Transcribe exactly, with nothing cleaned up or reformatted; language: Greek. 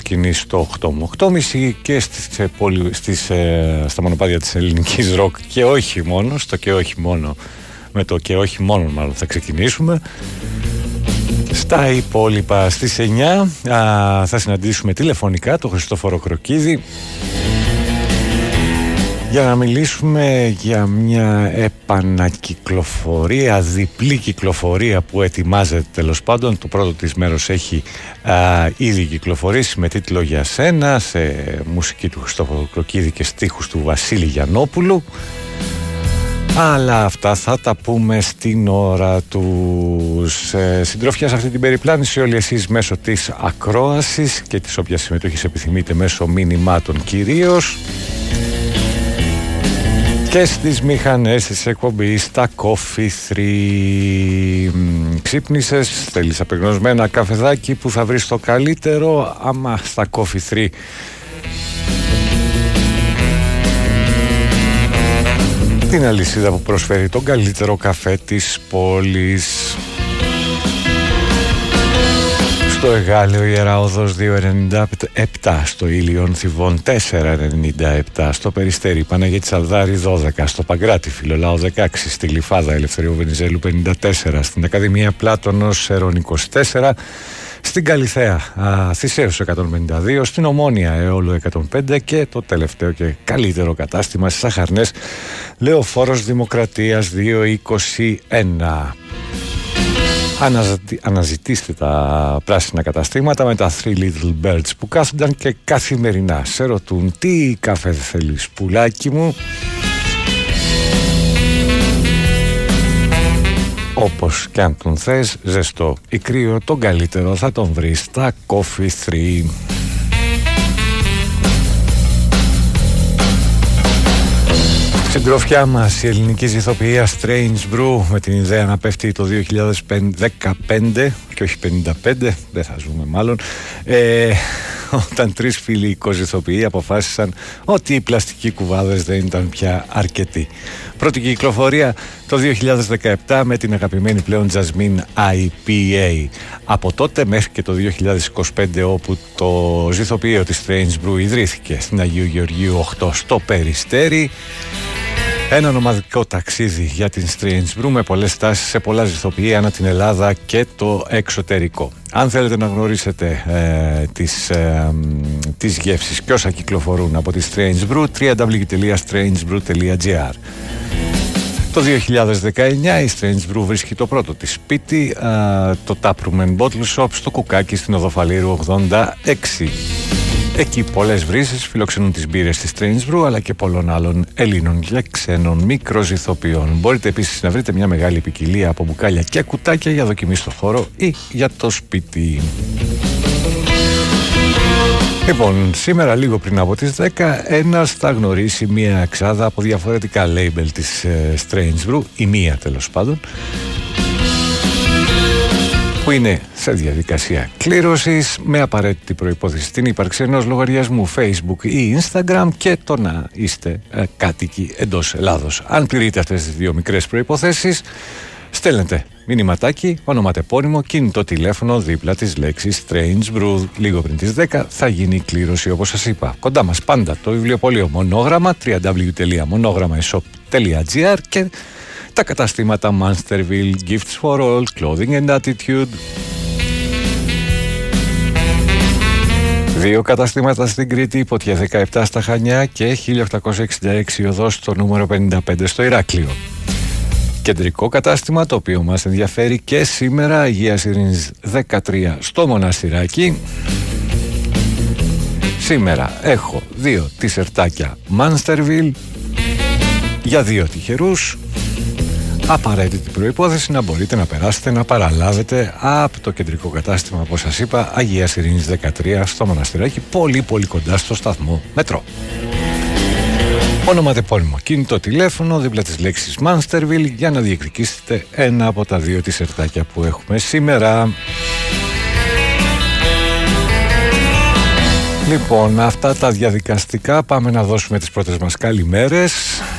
σκηνή στο οκτώ με οκτώ και μισή και στις, στις, στα μονοπάτια της ελληνικής ροκ και όχι μόνο, στο και όχι μόνο, με το και όχι μόνο μάλλον θα ξεκινήσουμε. Στα υπόλοιπα στις εννιά α, θα συναντήσουμε τηλεφωνικά τον Χριστόφορο Κροκίδη για να μιλήσουμε για μια επανακυκλοφορία, διπλή κυκλοφορία που ετοιμάζεται τέλος πάντων. Το πρώτο της μέρος έχει α, ήδη κυκλοφορήσει με τίτλο «Για σένα», σε μουσική του Χριστόφορου Κροκίδη και στίχους του Βασίλη Γιαννόπουλου. Αλλά αυτά θα τα πούμε στην ώρα τους. Ε, συντροφιά σε αυτή την περιπλάνηση όλοι εσείς μέσω της ακρόασης και της όποιας συμμετοχής επιθυμείτε μέσω μηνυμάτων κυρίως. Και στις μηχανές της εκπομπής στα Coffee τρία. Ξύπνησες, θέλεις απεγνωσμένα καφεδάκι που θα βρεις το καλύτερο? Άμα στα Coffee τρία την αλυσίδα που προσφέρει τον καλύτερο καφέ της πόλης. Στο Εγάλεο Ιερά Οδός δύο ενενήντα επτά, στο Ήλιον Θηβών τέσσερα ενενήντα επτά, στο Περιστέρι Παναγιώτη Σαλδάρη δώδεκα, στο Παγκράτη Φιλολάο δεκαέξι, στη Λιφάδα Ελευθερίου Βενιζέλου πενήντα τέσσερα, στην Ακαδημία Πλάτωνος Σερών είκοσι τέσσερα, στην Καλιθέα Θησέως εκατόν πενήντα δύο, στην Ομόνια Αιώλου εκατόν πέντε και το τελευταίο και καλύτερο κατάστημα στις Αχαρνές Λεωφόρος Δημοκρατίας δύο είκοσι ένα. Αναζητη... Αναζητήστε τα πράσινα καταστήματα με τα Three Little Birds που κάθονταν και καθημερινά σε ρωτούν τι καφέ θέλεις πουλάκι μου. Όπως και αν τον θες, ζεστό ή κρύο, τον καλύτερο θα τον βρεις στα Coffee τρία. Συντροφιά μας η ελληνική ηθοποιία Strange Brew με την ιδέα να πέφτει το δύο χιλιάδες δεκαπέντε και όχι πενήντα πέντε, δεν θα ζούμε μάλλον, ε, όταν τρεις φίλοι οικοζηθοποιοί αποφάσισαν ότι οι πλαστικοί κουβάδες δεν ήταν πια αρκετοί. Πρώτη κυκλοφορία το δύο χιλιάδες δεκαεπτά με την αγαπημένη πλέον Jasmine άι πι έι. Από τότε μέχρι και το δύο χιλιάδες είκοσι πέντε, όπου το ζυθοποιείο της Strange Brew ιδρύθηκε στην Αγίου Γεωργίου οκτώ στο Περιστέρι. Ένα ομαδικό ταξίδι για την Strange Brew με πολλές στάσεις σε πολλά ζυθοποιεία ανά την Ελλάδα και το εξωτερικό. Αν θέλετε να γνωρίσετε ε, τις, ε, τις γεύσεις και όσα κυκλοφορούν από τη Strange Brew, double-u double-u double-u τελεία strange brew τελεία gr. Το δύο χιλιάδες δεκαεννιά η Strange Brew βρίσκει το πρώτο της σπίτι, ε, το Taproom and Bottle Shop στο Κουκάκι στην Οδοφαλήρου ογδόντα έξι. Εκεί πολλές βρύσες φιλοξενούν τις μπύρες της Strange Brew αλλά και πολλών άλλων Ελλήνων και ξένων μικροζυθοποιών. Μπορείτε επίσης να βρείτε μια μεγάλη ποικιλία από μπουκάλια και κουτάκια για δοκιμή στο χώρο ή για το σπίτι. Λοιπόν, σήμερα λίγο πριν από τις δέκα ένας θα γνωρίσει μια εξάδα από διαφορετικά label της ε, Strange Brew, η μία τέλος πάντων, που είναι σε διαδικασία κλήρωσης με απαραίτητη προϋπόθεση την ύπαρξη ενός λογαριασμού Facebook ή Instagram και το να είστε ε, κάτοικοι εντός Ελλάδος. Αν πληρείτε αυτές τις δύο μικρές προϋποθέσεις, στέλνετε μηνυματάκι, ονοματεπώνυμο, κινητό τηλέφωνο δίπλα της λέξης Strange Brew. Λίγο πριν τις δέκα θα γίνει η κλήρωση όπως σας είπα. Κοντά μας πάντα το βιβλιοπωλείο Μονόγραμμα, double-u double-u double-u τελεία μονόγραμμα shop τελεία gr και τα καταστήματα Monsterville, Gifts for All, Clothing and Attitude. Δύο καταστήματα στην Κρήτη, Ποτιά δεκαεπτά στα Χανιά και χίλια οκτακόσια εξήντα έξι οδός στο νούμερο πενήντα πέντε στο Ηράκλειο. Κεντρικό κατάστημα το οποίο μας ενδιαφέρει και σήμερα, Αγίας Ειρήνης δεκατρία στο Μοναστηράκι. Σήμερα έχω δύο τισερτάκια Monsterville για δύο τυχερούς. Απαραίτητη προϋπόθεση να μπορείτε να περάσετε να παραλάβετε από το κεντρικό κατάστημα, όπως σας είπα, Αγίας Ειρήνης δεκατρία στο Μοναστηράκι, πολύ πολύ κοντά στο σταθμό μετρό. Ονοματεπώνυμο, κινητό τηλέφωνο δίπλα της λέξης Monsterville για να διεκδικήσετε ένα από τα δύο τισερτάκια που έχουμε σήμερα. Λοιπόν, αυτά τα διαδικαστικά, πάμε να δώσουμε τις πρώτες μας καλημέρες.